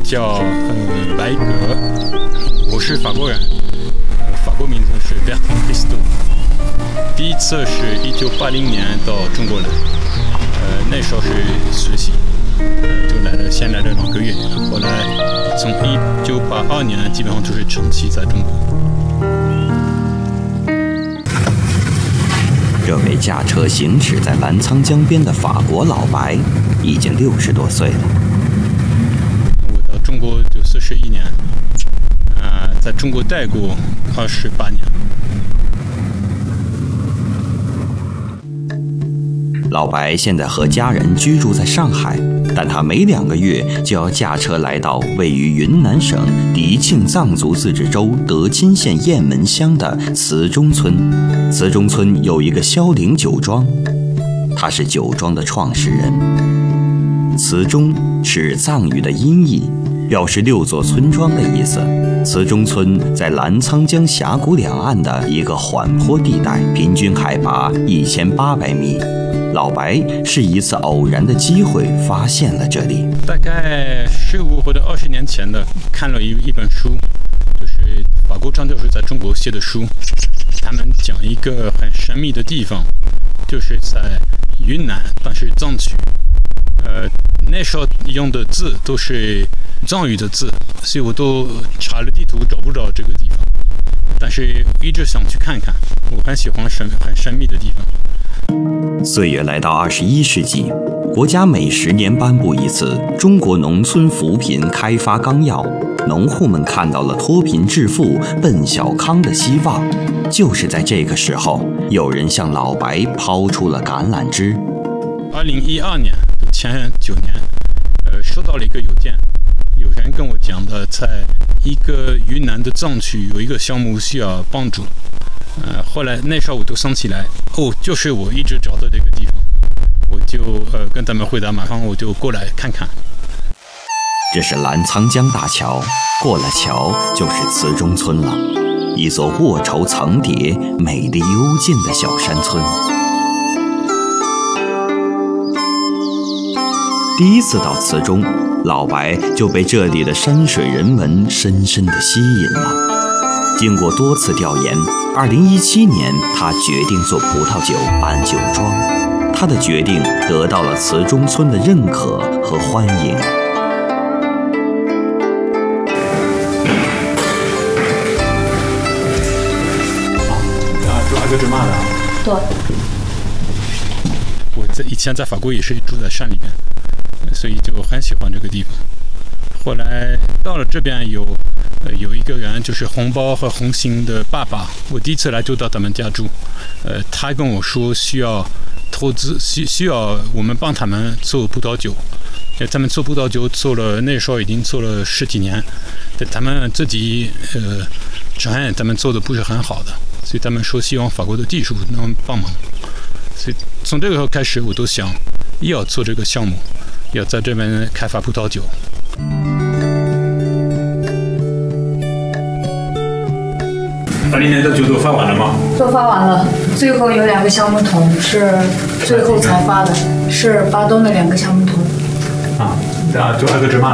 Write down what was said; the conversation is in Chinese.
叫白格，我是法国人，法国名字是 Bertrand Christo。第一次是1980年到中国来，那时候是实习，就先来了2个月，后来从1982年基本上就是长期在中国。 这位驾车行驶在澜沧江边的法国老白，已经60多岁了。 我到中国就41年，在中国待过28年。 老白现在和家人居住在上海，但他每2个月就要驾车来到位于云南省迪庆藏族自治州德钦县雁门乡的慈中村。慈中村有一个萧陵酒庄，他是酒庄的创始人。慈中是藏语的音译，表示6座村庄的意思。慈中村在澜沧江峡谷两岸的一个缓坡地带，平均海拔1800米。老白是一次偶然的机会发现了这里。 大概15或者20年前的，看了一本书，就是法国传教士在中国写的书，他们讲一个很神秘的地方，就是在云南，但是藏区。那时候用的字都是藏语的字，所以我都查了地图找不着这个地方，但是一直想去看看，我很喜欢很神秘的地方。 岁月来到21世纪，国家每10年颁布一次《中国农村扶贫开发纲要》，农户们看到了脱贫致富、奔小康的希望。就是在这个时候，有人向老白抛出了橄榄枝。 2012年，前9年，收到了一个邮件，有人跟我讲的，在一个云南的藏区有一个项目需要帮助。后来那时候我就想起来，就是我一直找的这个地方，我就跟他们回答，马上我就过来看看。 这是澜沧江大桥，过了桥就是慈中村了，一座卧绸层叠、美丽幽静的小山村。第一次到慈中，老白就被这里的山水人文深深地吸引了。经过多次调研，2017年他决定做葡萄酒办酒庄。他的决定得到了慈中村的认可和欢迎。 住阿格芝玛的。 对。 我以前在法国也是住在山里边，所以就很喜欢这个地方。后来到了这边有一个人，就是红包和红星的爸爸，我第一次来就到他们家住，他跟我说需要投资，需要我们帮他们做葡萄酒，他们做葡萄酒做了，那时候已经做了10几年，但他们自己承认他们做的不是很好的，所以他们说希望法国的技术能帮忙，所以从这个时候开始我都想要做这个项目，要在这边开发葡萄酒。 20年的酒都发完了吗？ 都发完了，最后有2个橡木桶是最后才发的，是巴东的2个橡木桶。 就阿格芝玛。